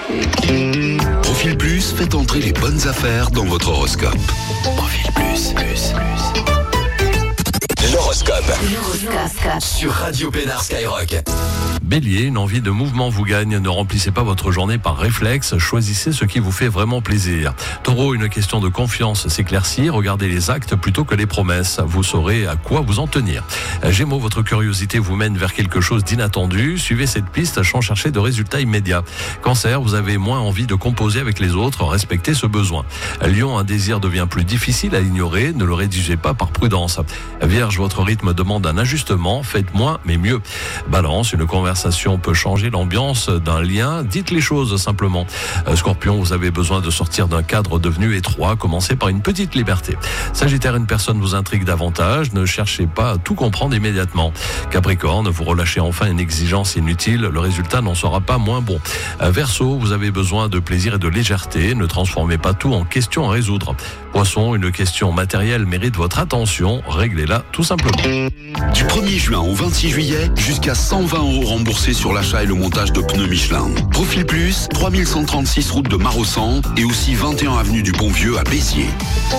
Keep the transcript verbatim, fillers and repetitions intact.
Profil Plus, faites entrer les bonnes affaires dans votre horoscope. Profil Plus, plus, plus. L'horoscope. L'horoscope. Sur Radio Pénard Skyrock. Bélier, une envie de mouvement vous gagne. Ne remplissez pas votre journée par réflexe. Choisissez ce qui vous fait vraiment plaisir. Taureau, une question de confiance s'éclaircit. Regardez les actes plutôt que les promesses. Vous saurez à quoi vous en tenir. Gémeaux, votre curiosité vous mène vers quelque chose d'inattendu. Suivez cette piste sans chercher de résultats immédiats. Cancer, vous avez moins envie de composer avec les autres. Respectez ce besoin. Lion, un désir devient plus difficile à ignorer. Ne le rédigez pas par prudence. Vierge, votre rythme demande un ajustement. Faites moins mais mieux. Balance, une conversation peut changer l'ambiance d'un lien. Dites les choses simplement. Scorpion, vous avez besoin de sortir d'un cadre devenu étroit. Commencez par une petite liberté. Sagittaire, une personne vous intrigue davantage. Ne cherchez pas à tout comprendre immédiatement. Capricorne, vous relâchez enfin une exigence inutile. Le résultat n'en sera pas moins bon. Verseau, vous avez besoin de plaisir et de légèreté. Ne transformez pas tout en question à résoudre. Poisson, une question matérielle mérite votre attention. Réglez-la tout simplement. Du premier juin au vingt-six juillet, jusqu'à cent vingt euros remboursés sur l'achat et le montage de pneus Michelin. Profil Plus, trois mille cent trente-six route de Marossan et aussi vingt et un avenue du Pont-Vieux à Béziers.